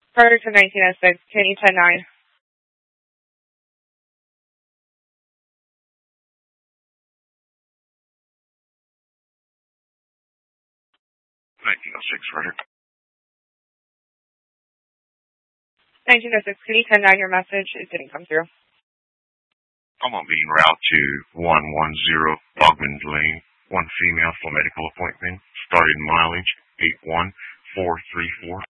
Ferguson 1906, can you 10-9? 1906, Frederick. 1906, can you 10-9 your message? It didn't come through. I'm on being route to 110 Bogman Lane. One female for medical appointment. Started mileage 81434.